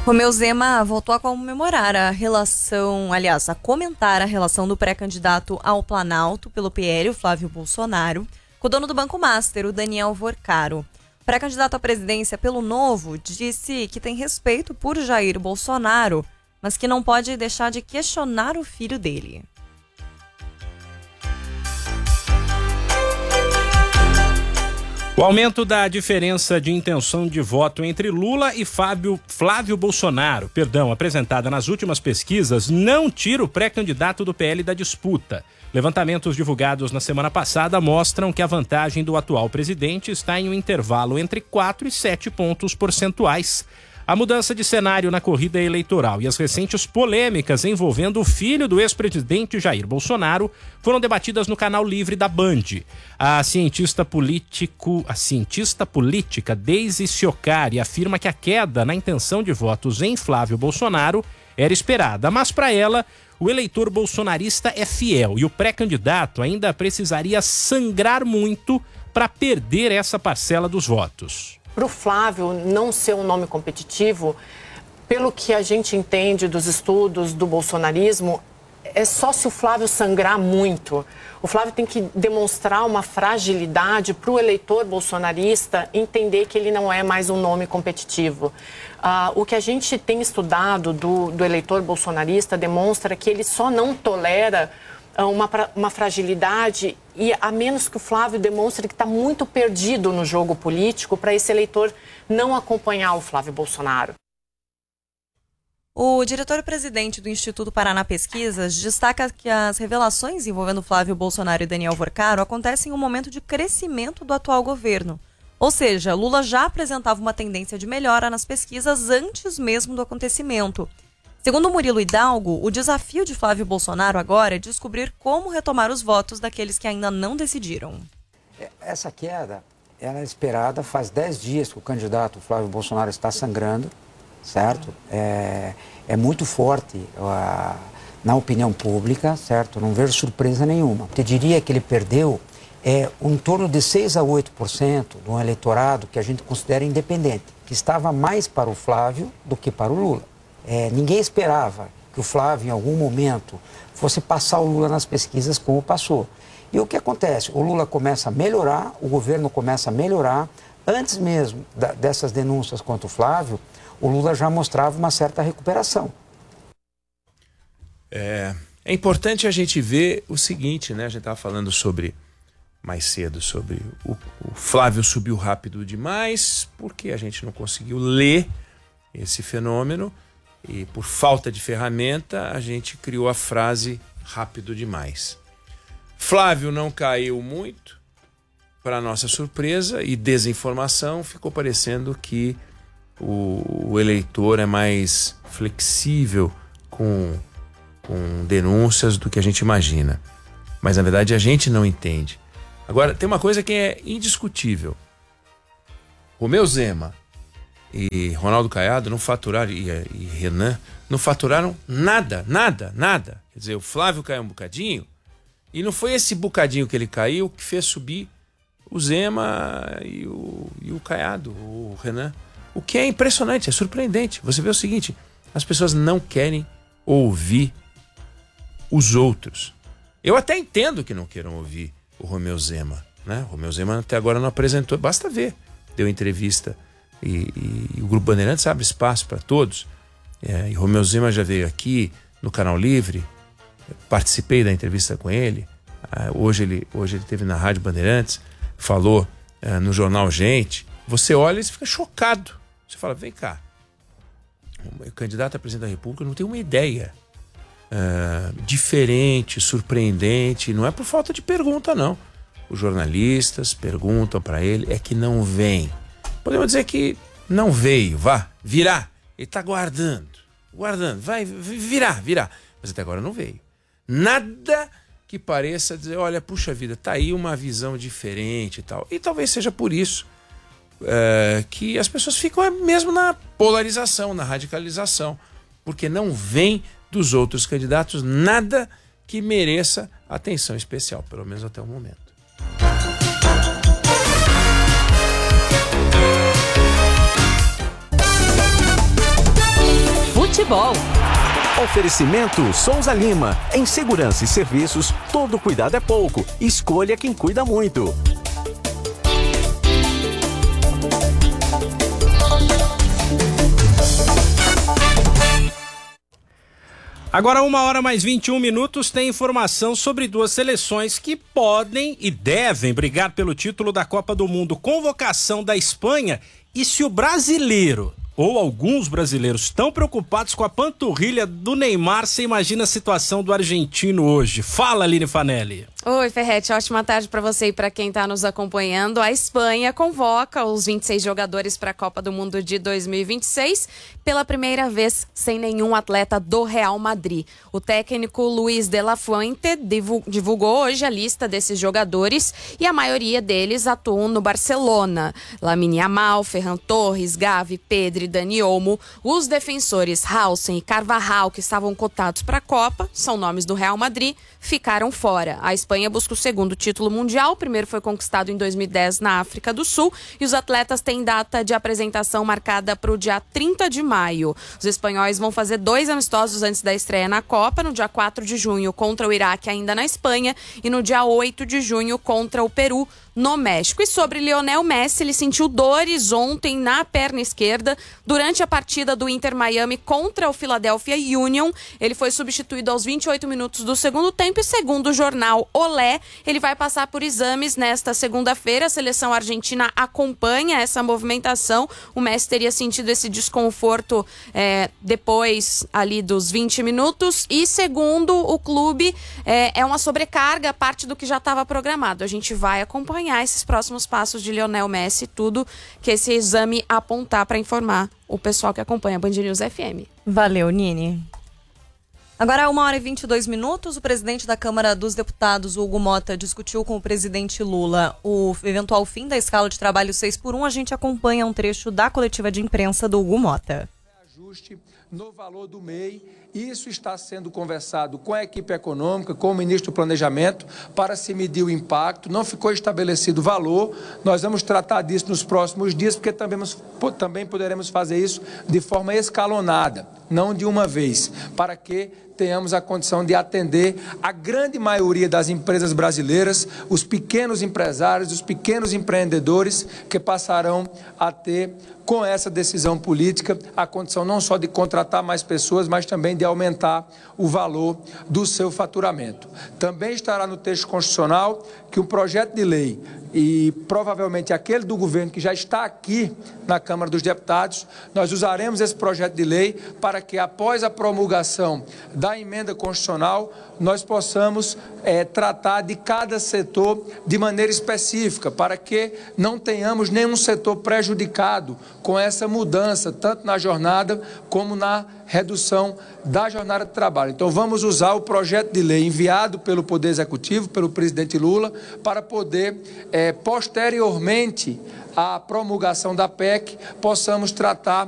Romeu Zema voltou a comemorar a comentar a relação do pré-candidato ao Planalto pelo PL, o Flávio Bolsonaro, com o dono do Banco Master, o Daniel Vorcaro. O pré-candidato à presidência pelo Novo disse que tem respeito por Jair Bolsonaro, mas que não pode deixar de questionar o filho dele. O aumento da diferença de intenção de voto entre Lula e Flávio Bolsonaro, apresentada nas últimas pesquisas, não tira o pré-candidato do PL da disputa. Levantamentos divulgados na semana passada mostram que a vantagem do atual presidente está em um intervalo entre 4 e 7 pontos percentuais. A mudança de cenário na corrida eleitoral e as recentes polêmicas envolvendo o filho do ex-presidente Jair Bolsonaro foram debatidas no canal Livre da Band. A cientista política Daisy Ciocari afirma que a queda na intenção de votos em Flávio Bolsonaro era esperada, mas para ela, o eleitor bolsonarista é fiel e o pré-candidato ainda precisaria sangrar muito para perder essa parcela dos votos. Para o Flávio não ser um nome competitivo, pelo que a gente entende dos estudos do bolsonarismo, é só se o Flávio sangrar muito. O Flávio tem que demonstrar uma fragilidade para o eleitor bolsonarista entender que ele não é mais um nome competitivo. O que a gente tem estudado do eleitor bolsonarista demonstra que ele só não tolera uma fragilidade, e a menos que o Flávio demonstre que está muito perdido no jogo político para esse eleitor não acompanhar o Flávio Bolsonaro. O diretor-presidente do Instituto Paraná Pesquisas destaca que as revelações envolvendo Flávio Bolsonaro e Daniel Vorcaro acontecem em um momento de crescimento do atual governo. Ou seja, Lula já apresentava uma tendência de melhora nas pesquisas antes mesmo do acontecimento. Segundo Murilo Hidalgo, o desafio de Flávio Bolsonaro agora é descobrir como retomar os votos daqueles que ainda não decidiram. Essa queda ela é esperada, faz 10 dias que o candidato Flávio Bolsonaro está sangrando, certo? É muito forte na opinião pública, certo? Não vejo surpresa nenhuma. Eu diria que ele perdeu em torno de 6 a 8% do eleitorado que a gente considera independente, que estava mais para o Flávio do que para o Lula. Ninguém esperava que o Flávio, em algum momento, fosse passar o Lula nas pesquisas como passou. E o que acontece? O Lula começa a melhorar, o governo começa a melhorar. Antes mesmo dessas denúncias contra o Flávio, o Lula já mostrava uma certa recuperação. É importante a gente ver o seguinte, né? A gente estava falando mais cedo sobre o Flávio subiu rápido demais, porque a gente não conseguiu ler esse fenômeno. E por falta de ferramenta, a gente criou a frase rápido demais. Flávio não caiu muito, para nossa surpresa e desinformação, ficou parecendo que o eleitor é mais flexível com denúncias do que a gente imagina. Mas, na verdade, a gente não entende. Agora, tem uma coisa que é indiscutível. Romeu Zema e Ronaldo Caiado não faturaram, e Renan, não faturaram nada. Quer dizer, o Flávio caiu um bocadinho, e não foi esse bocadinho que ele caiu que fez subir o Zema e o Caiado, o Renan. O que é impressionante, é surpreendente. Você vê o seguinte, as pessoas não querem ouvir os outros. Eu até entendo que não queiram ouvir o Romeu Zema, né? O Romeu Zema até agora não apresentou, basta ver. Deu entrevista e o Grupo Bandeirantes abre espaço para todos. E Romeu Zema já veio aqui no Canal Livre, participei da entrevista com ele. Hoje ele esteve na Rádio Bandeirantes, falou no jornal Gente. Você olha e fica chocado. Você fala, vem cá, o candidato a presidente da República não tem uma ideia diferente, surpreendente. Não é por falta de pergunta, não. Os jornalistas perguntam para ele, é que não vem. Podemos dizer que não veio, virá. Ele está guardando, vai virar. Mas até agora não veio. Nada que pareça dizer, olha, puxa vida, tá aí uma visão diferente e tal. E talvez seja por isso que as pessoas ficam mesmo na polarização, na radicalização, porque não vem dos outros candidatos nada que mereça atenção especial, pelo menos até o momento. futebol. Oferecimento Souza Lima. Em segurança e serviços, todo cuidado é pouco. Escolha quem cuida muito. Agora, 1h mais 21, tem informação sobre duas seleções que podem e devem brigar pelo título da Copa do Mundo. Convocação da Espanha. E se o brasileiro, ou alguns brasileiros, estão preocupados com a panturrilha do Neymar, você imagina a situação do argentino hoje. Fala, Aline Fanelli. Oi, Ferretti, ótima tarde para você e para quem está nos acompanhando. A Espanha convoca os 26 jogadores para a Copa do Mundo de 2026, pela primeira vez sem nenhum atleta do Real Madrid. O técnico Luis de la Fuente divulgou hoje a lista desses jogadores e a maioria deles atuam no Barcelona. Lamine Yamal, Ferran Torres, Gavi, Pedri, Dani Olmo. Os defensores Haaland e Carvajal, que estavam cotados para a Copa, são nomes do Real Madrid, ficaram fora. A Espanha busca o segundo título mundial, o primeiro foi conquistado em 2010 na África do Sul, e os atletas têm data de apresentação marcada para o dia 30 de maio. Os espanhóis vão fazer 2 amistosos antes da estreia na Copa, no dia 4 de junho contra o Iraque, ainda na Espanha, e no dia 8 de junho contra o Peru, no México. E sobre Lionel Messi, ele sentiu dores ontem na perna esquerda durante a partida do Inter Miami contra o Philadelphia Union. Ele foi substituído aos 28 minutos do segundo tempo e, segundo o jornal Olé, ele vai passar por exames nesta segunda-feira. A seleção argentina acompanha essa movimentação. O Messi teria sentido esse desconforto depois ali dos 20 minutos e, segundo o clube, é uma sobrecarga, parte do que já estava programado. A gente vai acompanhar esses próximos passos de Lionel Messi, tudo que esse exame apontar para informar o pessoal que acompanha a Band News FM. Valeu, Nini. Agora, 1h22, o presidente da Câmara dos Deputados, Hugo Motta, discutiu com o presidente Lula o eventual fim da escala de trabalho 6x1. A gente acompanha um trecho da coletiva de imprensa do Hugo Motta. Ajuste no valor do MEI. Isso está sendo conversado com a equipe econômica, com o ministro do Planejamento, para se medir o impacto. Não ficou estabelecido o valor. Nós vamos tratar disso nos próximos dias, porque também poderemos fazer isso de forma escalonada, não de uma vez, para que tenhamos a condição de atender a grande maioria das empresas brasileiras, os pequenos empresários, os pequenos empreendedores que passarão a ter, com essa decisão política, a condição não só de contratar mais pessoas, mas também de aumentar o valor do seu faturamento. Também estará no texto constitucional que o projeto de lei e provavelmente aquele do governo que já está aqui na Câmara dos Deputados, nós usaremos esse projeto de lei para que, após a promulgação da emenda constitucional, nós possamos tratar de cada setor de maneira específica, para que não tenhamos nenhum setor prejudicado com essa mudança, tanto na jornada como na redução da jornada de trabalho. Então, vamos usar o projeto de lei enviado pelo Poder Executivo, pelo presidente Lula, para poder, posteriormente à promulgação da PEC, possamos tratar